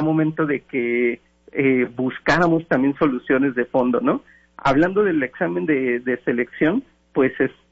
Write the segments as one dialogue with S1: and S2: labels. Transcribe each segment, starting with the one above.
S1: momento de que buscáramos también soluciones de fondo, ¿no? Hablando del examen de selección, pues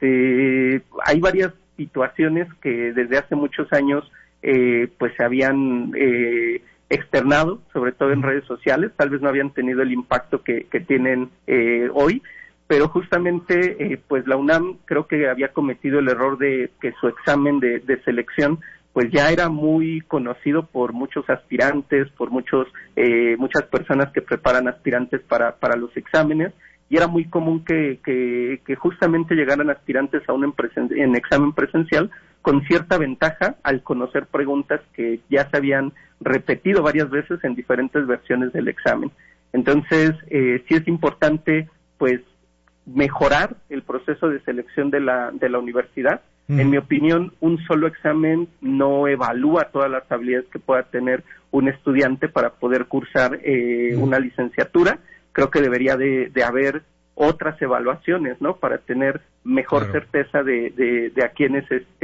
S1: hay varias situaciones que desde hace muchos años pues se habían externado, sobre todo en redes sociales, tal vez no habían tenido el impacto que tienen hoy, pero justamente pues la UNAM creo que había cometido el error de que su examen de selección pues ya era muy conocido por muchos aspirantes, por muchas personas que preparan aspirantes para los exámenes, y era muy común que justamente llegaran aspirantes a un examen presencial con cierta ventaja al conocer preguntas que ya se habían repetido varias veces en diferentes versiones del examen. Entonces, sí es importante, pues, mejorar el proceso de selección de la universidad. En mi opinión, un solo examen no evalúa todas las habilidades que pueda tener un estudiante para poder cursar una licenciatura. Creo que debería de haber otras evaluaciones, ¿no? Para tener mejor certeza de a quienes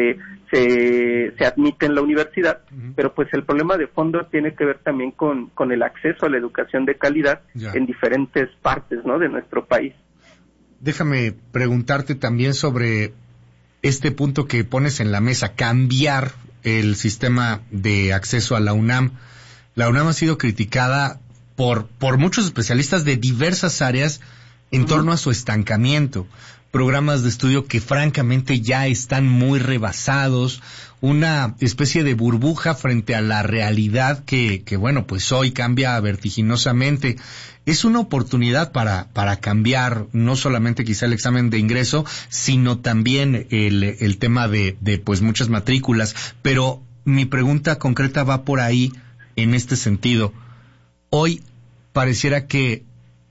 S1: se admite en la universidad. Pero pues el problema de fondo tiene que ver también con el acceso a la educación de calidad en diferentes partes, ¿no? De nuestro país.
S2: Déjame preguntarte también sobre este punto que pones en la mesa, cambiar el sistema de acceso a la UNAM. La UNAM ha sido criticada por muchos especialistas de diversas áreas en torno a su estancamiento, programas de estudio que francamente ya están muy rebasados, una especie de burbuja frente a la realidad que bueno, pues hoy cambia vertiginosamente. Es una oportunidad para cambiar no solamente quizá el examen de ingreso, sino también el tema de pues muchas matrículas. Pero mi pregunta concreta va por ahí en este sentido. Hoy pareciera que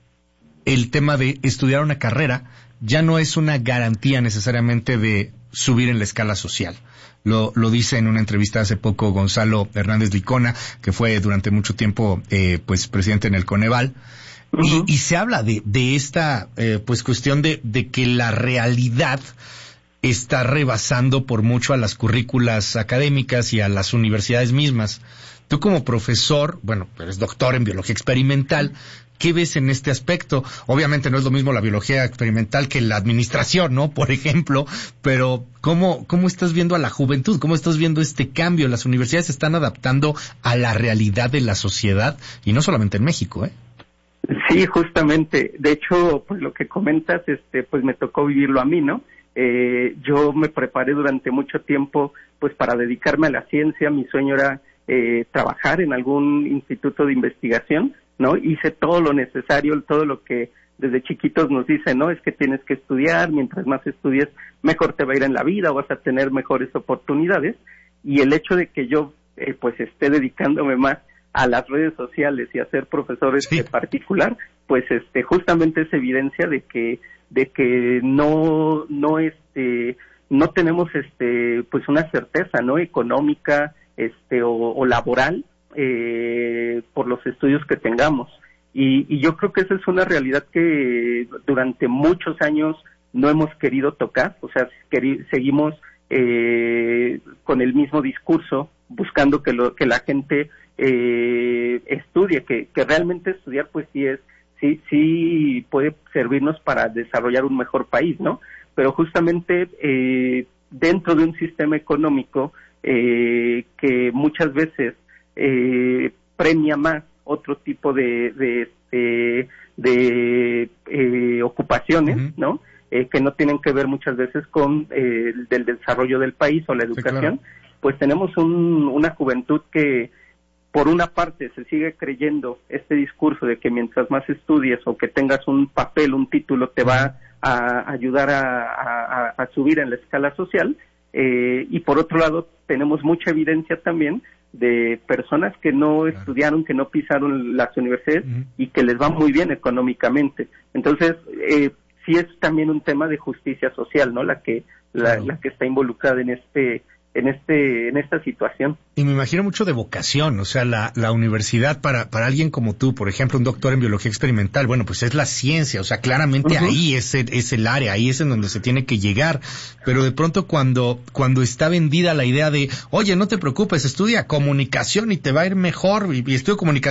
S2: el tema de estudiar una carrera ya no es una garantía necesariamente de subir en la escala social. Lo dice en una entrevista hace poco Gonzalo Hernández Licona, que fue durante mucho tiempo pues presidente en el Coneval, y se habla de esta pues cuestión de que la realidad está rebasando por mucho a las currículas académicas y a las universidades mismas. Tú como profesor, bueno, eres doctor en biología experimental, ¿qué ves en este aspecto? Obviamente no es lo mismo la biología experimental que la administración, ¿no? Por ejemplo, pero ¿cómo estás viendo a la juventud? ¿Cómo estás viendo este cambio? Las universidades se están adaptando a la realidad de la sociedad, y no solamente en México, ¿eh?
S1: Sí, justamente. De hecho, pues lo que comentas, pues me tocó vivirlo a mí, ¿no? Yo me preparé durante mucho tiempo, pues para dedicarme a la ciencia. Mi sueño era trabajar en algún instituto de investigación, ¿no? Hice todo lo necesario, todo lo que desde chiquitos nos dicen, ¿no? Es que tienes que estudiar, mientras más estudies, mejor te va a ir en la vida, vas a tener mejores oportunidades. Y el hecho de que yo, pues esté dedicándome más a las redes sociales y a ser profesor particular, pues justamente es evidencia de que no tenemos pues una certeza, ¿no? Económica o laboral por los estudios que tengamos, y yo creo que esa es una realidad que durante muchos años no hemos querido tocar. O sea, seguimos con el mismo discurso, buscando que la gente estudie, que realmente estudiar pues sí puede servirnos para desarrollar un mejor país, ¿no? Pero justamente dentro de un sistema económico que muchas veces premia más otro tipo de ocupaciones, ¿no? Que no tienen que ver muchas veces con del desarrollo del país o la educación. Sí, claro. Pues tenemos una juventud que por una parte se sigue creyendo este discurso de que mientras más estudies o que tengas un papel, un título, te va a ayudar a subir en la escala social, y por otro lado tenemos mucha evidencia también de personas que no estudiaron, que no pisaron las universidades y que les va muy bien económicamente. Entonces, sí es también un tema de justicia social, ¿no? La que está involucrada en esta situación.
S2: Y me imagino mucho de vocación, o sea, la universidad para alguien como tú, por ejemplo, un doctor en biología experimental, bueno, pues es la ciencia, o sea, claramente ahí es el área, ahí es en donde se tiene que llegar, pero de pronto cuando está vendida la idea de, oye, no te preocupes, estudia comunicación y te va a ir mejor, y estudio comunicación